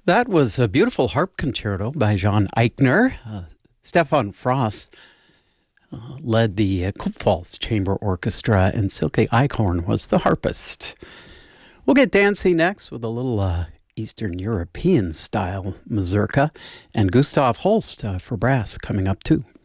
That was a beautiful harp concerto by John Eichner. Stefan Frost led the Kupfalz Chamber Orchestra, and Silke Eichhorn was the harpist. We'll get dancing next with a little Eastern European style mazurka, and Gustav Holst for brass coming up too.